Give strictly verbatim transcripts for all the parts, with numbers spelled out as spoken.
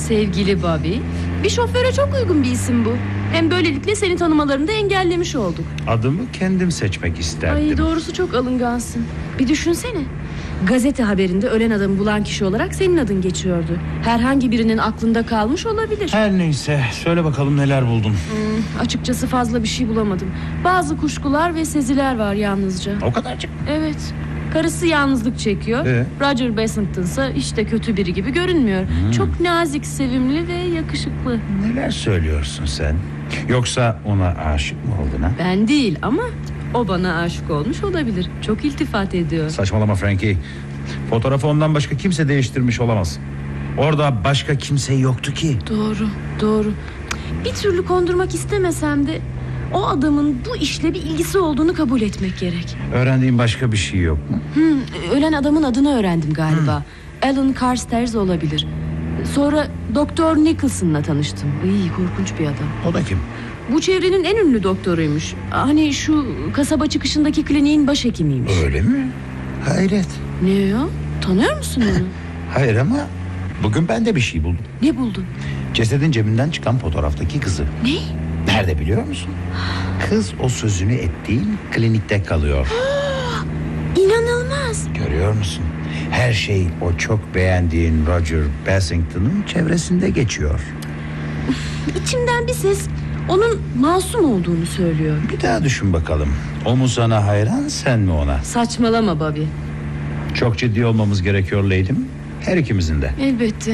Sevgili Bobby, bir şoföre çok uygun bir isim bu. Hem böylelikle seni tanımalarını da engellemiş olduk. Adımı kendim seçmek isterdim. Ay, doğrusu çok alıngansın. Bir düşünsene. Gazete haberinde ölen adamı bulan kişi olarak senin adın geçiyordu. Herhangi birinin aklında kalmış olabilir. Her neyse, söyle bakalım neler buldun. Hmm, açıkçası fazla bir şey bulamadım. Bazı kuşkular ve seziler var yalnızca. O kadarcık. Evet. Karısı yalnızlık çekiyor. Ee? Roger Bassington ise hiç de kötü biri gibi görünmüyor. Hmm. Çok nazik, sevimli ve yakışıklı. Neler söylüyorsun sen? Yoksa ona aşık mı oldun ha? Ben değil ama o bana aşık olmuş olabilir. Çok iltifat ediyor. Saçmalama Frankie. Fotoğrafı ondan başka kimse değiştirmiş olamaz. Orada başka kimse yoktu ki. Doğru, doğru. Bir türlü kondurmak istemesem de o adamın bu işle bir ilgisi olduğunu kabul etmek gerek. Öğrendiğin başka bir şey yok mu? Hmm, ölen adamın adını öğrendim galiba. Hmm. Alan Carstairs olabilir. Sonra Doktor Nicholson'la tanıştım. İyi, korkunç bir adam. O da kim? Bu çevrenin en ünlü doktoruymuş. Hani şu kasaba çıkışındaki kliniğin başhekimiymiş. Öyle mi? Hayret. Ne o? Tanıyor musun onu? Hayır ama bugün ben de bir şey buldum. Ne buldun? Cesedin cebinden çıkan fotoğraftaki kızı. Ne? Nerede biliyor musun? Kız o sözünü ettiğin klinikte kalıyor. İnanılmaz. Görüyor musun? Her şey o çok beğendiğin Roger Bassington'ın çevresinde geçiyor. İçimden bir ses onun masum olduğunu söylüyor. Bir daha düşün bakalım. O mu sana hayran, sen mi ona? Saçmalama Bobby. Çok ciddi olmamız gerekiyor Lady'm. Her ikimizin de. Elbette.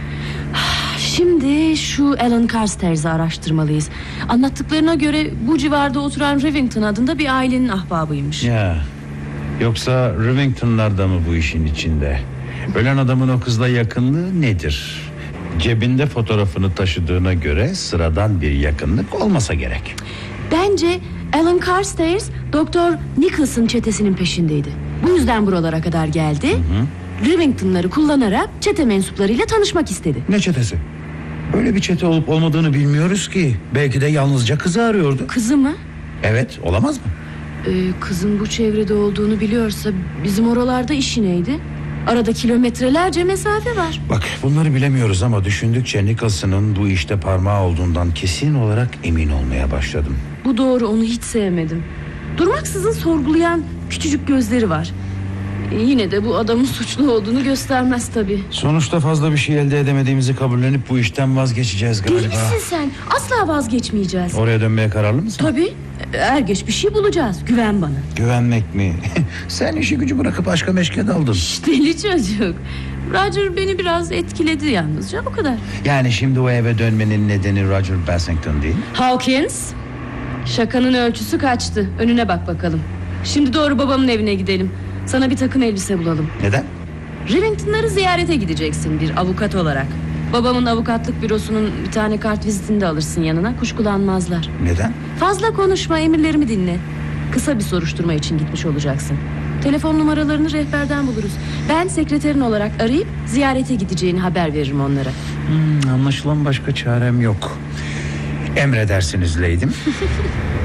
Şimdi şu Alan Carstairs'i araştırmalıyız. Anlattıklarına göre bu civarda oturan Rivington adında bir ailenin ahbabıymış. Ya, yoksa Rivington'lar da mı bu işin içinde? Ölen adamın o kızla yakınlığı nedir? Cebinde fotoğrafını taşıdığına göre sıradan bir yakınlık olmasa gerek. Bence Alan Carstairs Doktor Nicholson çetesinin peşindeydi. Bu yüzden buralara kadar geldi. Hı hı. Rivington'ları kullanarak çete mensuplarıyla tanışmak istedi. Ne çetesi? Böyle bir çete olup olmadığını bilmiyoruz ki. Belki de yalnızca kızı arıyordu. Kızı mı? Evet, olamaz mı? Ee, kızın bu çevrede olduğunu biliyorsa bizim oralarda işi neydi? Arada kilometrelerce mesafe var. Bak, bunları bilemiyoruz ama düşündükçe Nicholson'ın bu işte parmağı olduğundan kesin olarak emin olmaya başladım. Bu doğru, onu hiç sevmedim. Durmaksızın sorgulayan küçücük gözleri var. Ee, yine de bu adamın suçlu olduğunu göstermez tabii. Sonuçta fazla bir şey elde edemediğimizi kabullenip bu işten vazgeçeceğiz galiba. Deli misin sen? Asla vazgeçmeyeceğiz. Oraya dönmeye kararlı mısın? Tabii. Er geç bir şey bulacağız. Güven bana. Güvenmek mi? Sen işi gücü bırakıp başka meşke daldın. Şş, deli çocuk. Roger beni biraz etkiledi yalnızca, o kadar. Yani şimdi o eve dönmenin nedeni Roger Bassington değil mi? Hawkins, şakanın ölçüsü kaçtı. Önüne bak bakalım. Şimdi doğru babamın evine gidelim. Sana bir takım elbise bulalım. Neden? Rivington'ları ziyarete gideceksin bir avukat olarak. Babamın avukatlık bürosunun bir tane kart vizitini de alırsın yanına. Kuşkulanmazlar. Neden? Fazla konuşma, emirlerimi dinle. Kısa bir soruşturma için gitmiş olacaksın. Telefon numaralarını rehberden buluruz. Ben sekreterin olarak arayıp ziyarete gideceğini haber veririm onlara. Hmm, anlaşılan başka çarem yok. Emredersiniz Lady'm.